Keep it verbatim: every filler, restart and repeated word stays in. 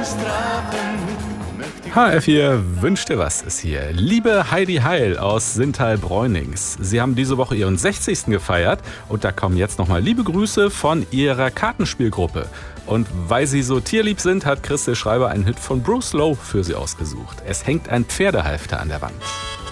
H F vier wünscht dir was ist hier. Liebe Heidi Heil aus Sintal-Bräunings. Sie haben diese Woche ihren sechzigsten gefeiert und da kommen jetzt nochmal liebe Grüße von ihrer Kartenspielgruppe. Und weil sie so tierlieb sind, hat Christel Schreiber einen Hit von Bruce Lowe für sie ausgesucht. Es hängt ein Pferdehalfter an der Wand.